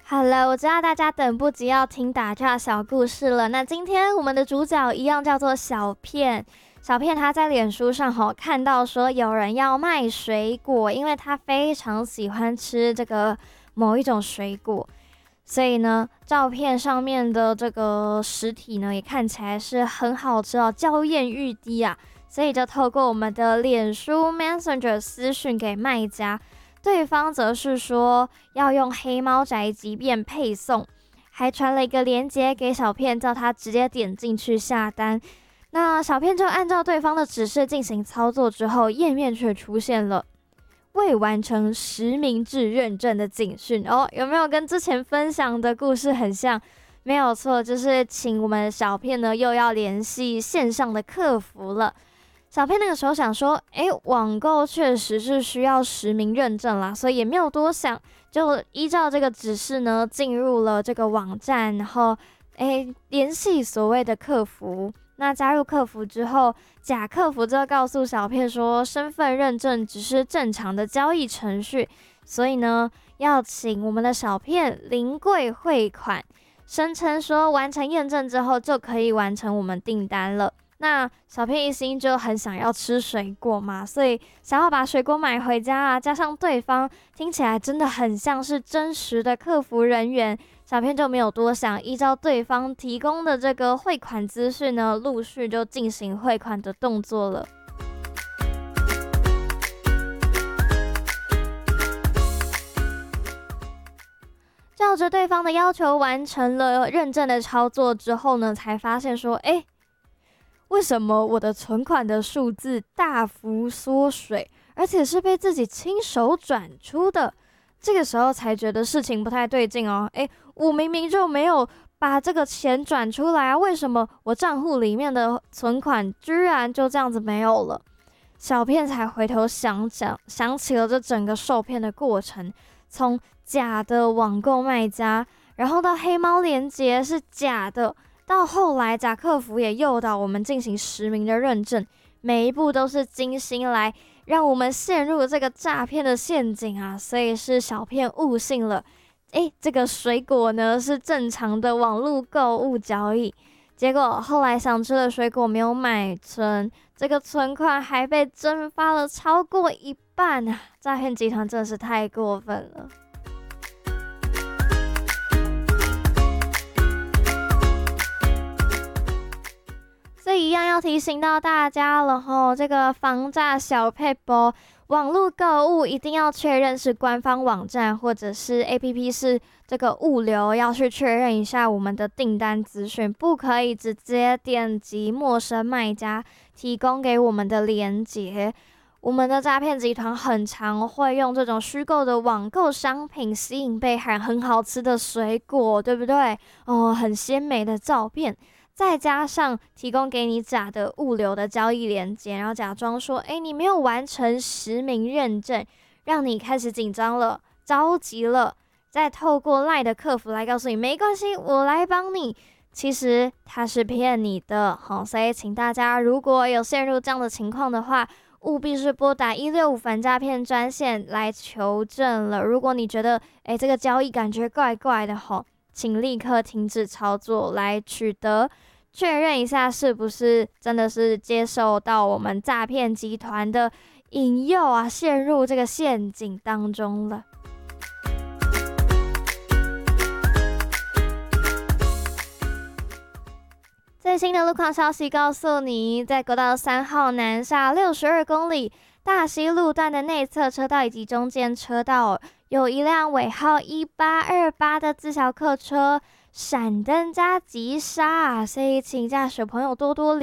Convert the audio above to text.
好了，我知道大家等不及要听打架小故事了。那今天我们的主角一样叫做小片。小片他在脸书上看到说有人要卖水果，因为他非常喜欢吃这个某一种水果，所以呢，照片上面的这个实体呢也看起来是很好吃哦，娇艳欲滴啊。所以就透过我们的脸书 Messenger 私讯给卖家。对方则是说要用黑猫宅急便配送，还传了一个链接给小片，叫他直接点进去下单。那小片就按照对方的指示进行操作之后，页面却出现了未完成实名制认证的警讯哦，有没有跟之前分享的故事很像？没有错，就是请我们小片呢又要联系线上的客服了。小片那个时候想说，网购确实是需要实名认证啦，所以也没有多想，就依照这个指示呢，进入了这个网站，然后联系所谓的客服。那加入客服之后，假客服就告诉小片说，身份认证只是正常的交易程序，所以呢，要请我们的小片临柜汇款，声称说完成验证之后就可以完成我们订单了。那小片一心就很想要吃水果嘛，所以想要把水果买回家啊，加上对方听起来真的很像是真实的客服人员，小片就没有多想，依照对方提供的这个汇款资讯呢，陆续就进行汇款的动作了。照着对方的要求完成了认证的操作之后呢，才发现说，为什么我的存款的数字大幅缩水，而且是被自己亲手转出的？这个时候才觉得事情不太对劲哦。我明明就没有把这个钱转出来啊，为什么我账户里面的存款居然就这样子没有了？小片才回头想起了这整个受骗的过程，从假的网购卖家，然后到黑猫连结是假的，到后来假客服也诱导我们进行实名的认证，每一步都是精心来让我们陷入这个诈骗的陷阱啊！所以是小片误信了，这个水果呢是正常的网络购物交易，结果后来想吃的水果没有买成，这个存款还被蒸发了超过一半啊！诈骗集团真的是太过分了。所以一样要提醒到大家了吼，这个防诈小撇步，网络购物一定要确认是官方网站或者是 APP 是这个物流，要去确认一下我们的订单资讯，不可以直接点击陌生卖家提供给我们的链接。我们的诈骗集团很常会用这种虚构的网购商品吸引被害人，很好吃的水果，对不对？很鲜美的照片。再加上提供给你假的物流的交易链接，然后假装说，你没有完成实名认证，让你开始紧张了、着急了，再透过 LINE 的客服来告诉你，没关系，我来帮你。其实他是骗你的，所以请大家如果有陷入这样的情况的话，务必是拨打165反诈骗专线来求证了。如果你觉得，这个交易感觉怪怪的请立刻停止操作，来确认一下是不是真的是接受到我们诈骗集团的引诱啊，陷入这个陷阱当中了。最新的路况消息告诉你，在国道3号南下62公里大溪路段的内侧车道以及中间车道，有一辆尾号1828的自小客车闪灯加急刹所以请驾驶朋友多多